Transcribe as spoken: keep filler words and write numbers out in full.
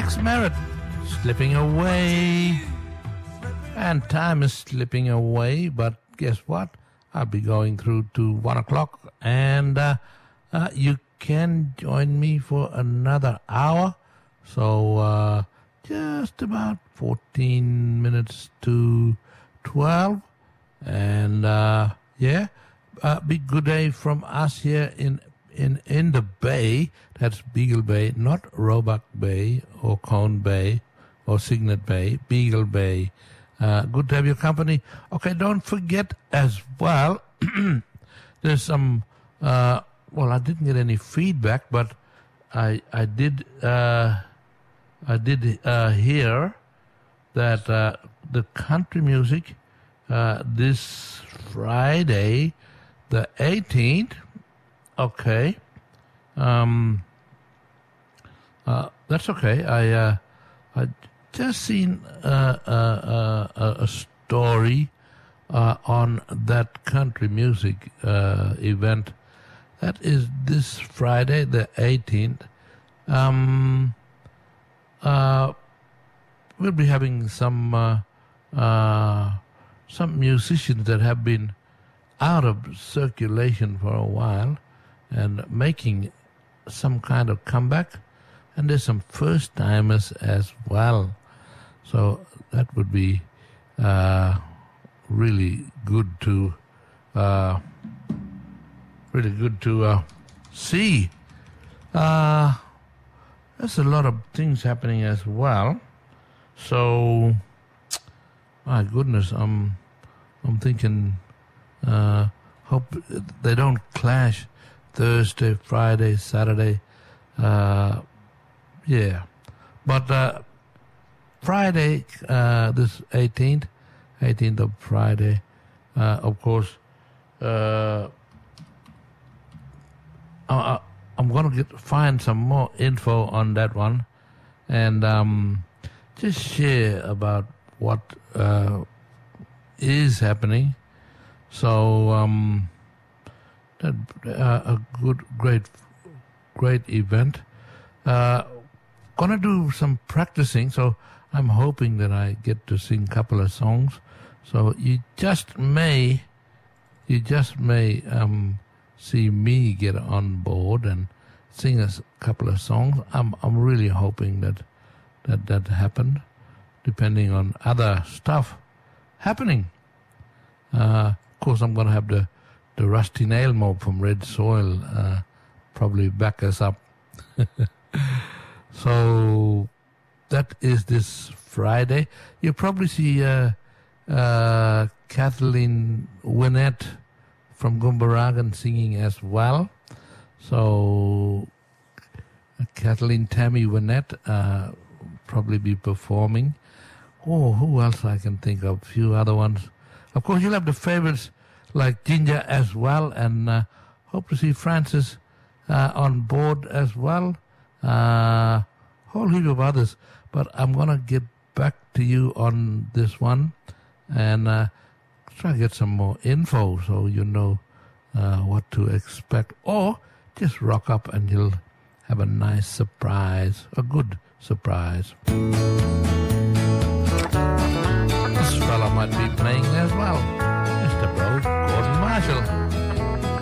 Max Merritt, Slipping Away. And time is slipping away, but guess what? I'll be going through to one o'clock, and uh, uh, you can join me for another hour. So uh, just about fourteen minutes to twelve. And uh, yeah, uh, big good day from us here in, in, in the Bay. That's Beagle Bay, not Roebuck Bay or Cone Bay or Signet Bay, Beagle Bay. Uh, good to have your company. Okay, don't forget as well, there's some, uh, well, I didn't get any feedback, but I I did uh, I did uh, hear that uh, the country music uh, this Friday, the eighteenth, okay, um, uh, that's okay. I uh, I just seen uh, uh, uh, a story uh, on that country music uh, event. That is this Friday, the eighteenth. Um, uh, we'll be having some uh, uh, some musicians that have been out of circulation for a while and making some kind of comeback. And there's some first-timers as well. So that would be uh, really good to uh, really good to uh, see. Uh, there's a lot of things happening as well. So, my goodness, I'm I'm thinking. Uh, hope they don't clash. Thursday, Friday, Saturday. Uh, yeah, but. Uh, Friday, uh, this eighteenth, eighteenth of Friday, uh, of course, uh, I, I'm going to get find some more info on that one, and um, just share about what uh, is happening. So, um, that uh, a good, great, great event. Uh, gonna do some practicing, so. I'm hoping that I get to sing a couple of songs. So you just may, you just may um, see me get on board and sing a couple of songs. I'm I'm really hoping that that that happened, depending on other stuff happening. Uh, of course, I'm going to have the the Rusty Nail Mob from Red Soil uh, probably back us up. So. That is this Friday. You'll probably see uh, uh, Kathleen Winnett from Gumbaragan singing as well. So uh, Kathleen Tammy Winnett uh, probably be performing. Oh, who else I can think of? A few other ones. Of course, you'll have the favorites like Ginger as well, and uh, hope to see Francis uh, on board as well. Uh, whole heap of others. But I'm going to get back to you on this one and uh, try to get some more info so you know uh, what to expect. Or just rock up and you'll have a nice surprise, a good surprise. This fella might be playing as well. Mister Bro, Gordon Marshall.